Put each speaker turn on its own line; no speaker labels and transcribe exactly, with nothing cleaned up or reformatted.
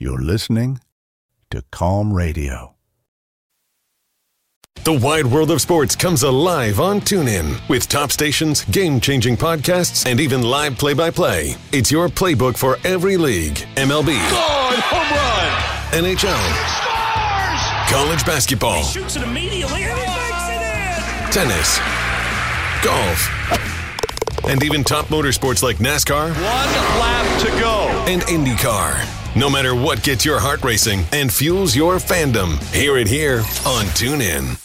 You're listening to Calm Radio.
The wide world of sports comes alive on TuneIn with top stations, game-changing podcasts, and even live play-by-play. It's your playbook for every league. M L B.
God, home run!
N H L.
Scores!
College basketball.
He shoots it immediately and he makes it in!
Tennis. Golf. And even top motorsports like NASCAR.
One lap to go.
And IndyCar. No matter what gets your heart racing and fuels your fandom, hear it here on TuneIn.